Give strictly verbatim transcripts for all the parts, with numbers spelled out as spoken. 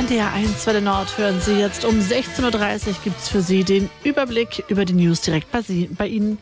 N D R eins Welle Nord hören Sie jetzt um sechzehn Uhr dreißig. Gibt es für Sie den Überblick über die News direkt bei, Sie, bei Ihnen.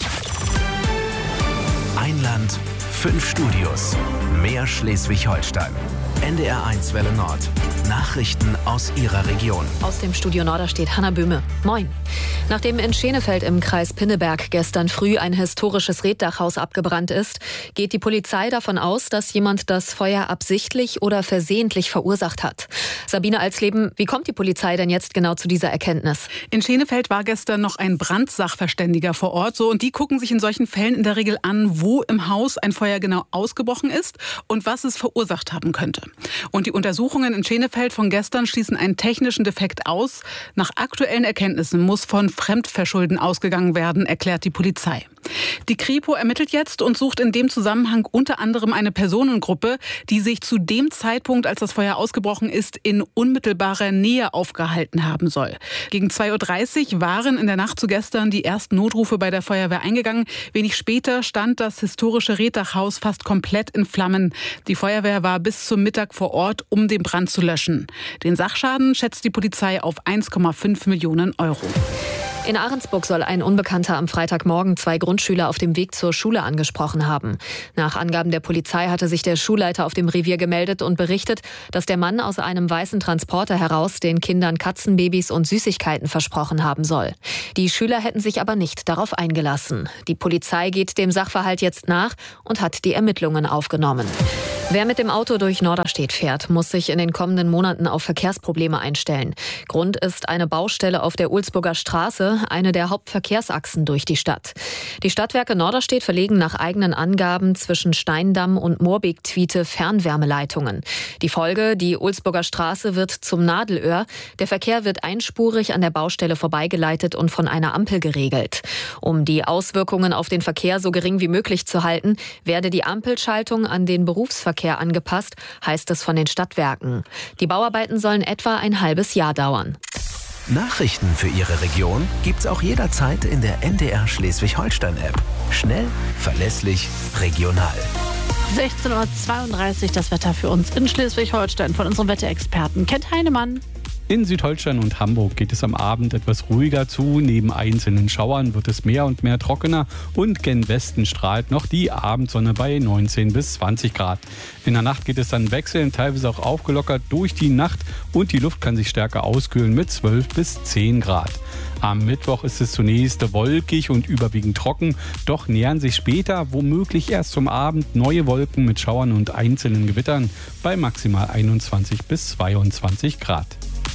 Ein Land, fünf Studios, mehr Schleswig-Holstein. N D R eins Welle Nord. Nachrichten aus Ihrer Region. Aus dem Studio Norderstedt Hanna Böhme. Moin. Nachdem in Schenefeld im Kreis Pinneberg gestern früh ein historisches Reetdachhaus abgebrannt ist, geht die Polizei davon aus, dass jemand das Feuer absichtlich oder versehentlich verursacht hat. Sabine Alsleben, wie kommt die Polizei denn jetzt genau zu dieser Erkenntnis? In Schenefeld war gestern noch ein Brandsachverständiger vor Ort. So, und die gucken sich in solchen Fällen in der Regel an, wo im Haus ein Feuer genau ausgebrochen ist und was es verursacht haben könnte. Und die Untersuchungen in Schenefeld von gestern schließen einen technischen Defekt aus. Nach aktuellen Erkenntnissen muss von Fremdverschulden ausgegangen werden, erklärt die Polizei. Die Kripo ermittelt jetzt und sucht in dem Zusammenhang unter anderem eine Personengruppe, die sich zu dem Zeitpunkt, als das Feuer ausgebrochen ist, in unmittelbarer Nähe aufgehalten haben soll. Gegen zwei Uhr dreißig waren in der Nacht zu gestern die ersten Notrufe bei der Feuerwehr eingegangen. Wenig später stand das historische Reetdachhaus fast komplett in Flammen. Die Feuerwehr war bis zum Mittag vor Ort, um den Brand zu löschen. Den Sachschaden schätzt die Polizei auf eins Komma fünf Millionen Euro. In Ahrensburg soll ein Unbekannter am Freitagmorgen zwei Grundschüler auf dem Weg zur Schule angesprochen haben. Nach Angaben der Polizei hatte sich der Schulleiter auf dem Revier gemeldet und berichtet, dass der Mann aus einem weißen Transporter heraus den Kindern Katzenbabys und Süßigkeiten versprochen haben soll. Die Schüler hätten sich aber nicht darauf eingelassen. Die Polizei geht dem Sachverhalt jetzt nach und hat die Ermittlungen aufgenommen. Wer mit dem Auto durch Norderstedt fährt, muss sich in den kommenden Monaten auf Verkehrsprobleme einstellen. Grund ist eine Baustelle auf der Ulsburger Straße, eine der Hauptverkehrsachsen durch die Stadt. Die Stadtwerke Norderstedt verlegen nach eigenen Angaben zwischen Steindamm und Moorbeek-Twiete Fernwärmeleitungen. Die Folge, die Ulsburger Straße wird zum Nadelöhr. Der Verkehr wird einspurig an der Baustelle vorbeigeleitet und von einer Ampel geregelt. Um die Auswirkungen auf den Verkehr so gering wie möglich zu halten, werde die Ampelschaltung an den Berufsverkehr angepasst, heißt es von den Stadtwerken. Die Bauarbeiten sollen etwa ein halbes Jahr dauern. Nachrichten für Ihre Region gibt's auch jederzeit in der N D R Schleswig-Holstein-App. Schnell, verlässlich, regional. sechzehn Uhr zweiunddreißig das Wetter für uns in Schleswig-Holstein von unserem Wetterexperten Kent Heinemann. In Südholstein und Hamburg geht es am Abend etwas ruhiger zu. Neben einzelnen Schauern wird es mehr und mehr trockener und gen Westen strahlt noch die Abendsonne bei neunzehn bis zwanzig Grad. In der Nacht geht es dann wechselnd, teilweise auch aufgelockert durch die Nacht und die Luft kann sich stärker auskühlen mit zwölf bis zehn Grad. Am Mittwoch ist es zunächst wolkig und überwiegend trocken, doch nähern sich später womöglich erst zum Abend neue Wolken mit Schauern und einzelnen Gewittern bei maximal einundzwanzig bis zweiundzwanzig Grad.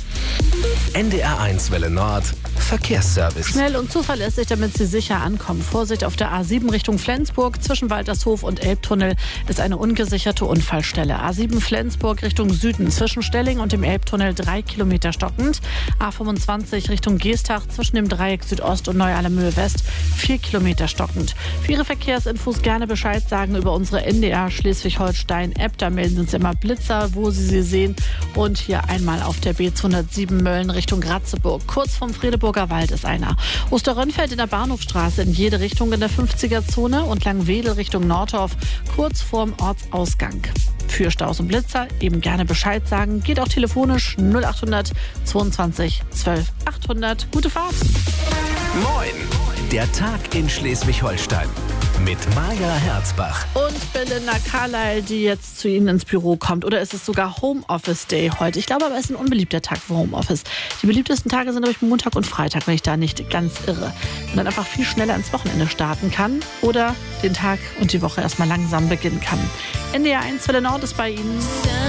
N D R eins Welle Nord. Verkehrsservice. Schnell und zuverlässig, damit Sie sicher ankommen. Vorsicht auf der A sieben Richtung Flensburg. Zwischen Waltershof und Elbtunnel ist eine ungesicherte Unfallstelle. A sieben Flensburg Richtung Süden. Zwischen Stelling und dem Elbtunnel drei Kilometer stockend. A fünfundzwanzig Richtung Geestach. Zwischen dem Dreieck Südost und Neu-Allermühe West vier Kilometer stockend. Für Ihre Verkehrsinfos gerne Bescheid sagen über unsere N D R Schleswig-Holstein-App. Da melden Sie uns immer Blitzer, wo Sie sie sehen. Und hier einmal auf der B zweihundertsieben Mölln Richtung Ratzeburg. Kurz vom Fredeburger Wald ist einer. Osterrönfeld in der Bahnhofstraße in jede Richtung in der fünfziger-Zone und Langwedel Richtung Nordorf kurz vorm Ortsausgang. Für Staus und Blitzer eben gerne Bescheid sagen. Geht auch telefonisch null achthundert zweiundzwanzig zwölf achthundert. Gute Fahrt! Moin! Der Tag in Schleswig-Holstein. Mit Maja Herzbach. Und Belinda Carlyle, die jetzt zu Ihnen ins Büro kommt. Oder ist es sogar Homeoffice Day heute? Ich glaube aber, es ist ein unbeliebter Tag für Homeoffice. Die beliebtesten Tage sind, glaube ich, Montag und Freitag, wenn ich da nicht ganz irre. Und dann einfach viel schneller ins Wochenende starten kann. Oder den Tag und die Woche erstmal langsam beginnen kann. N D R eins Welle Nord ist bei Ihnen.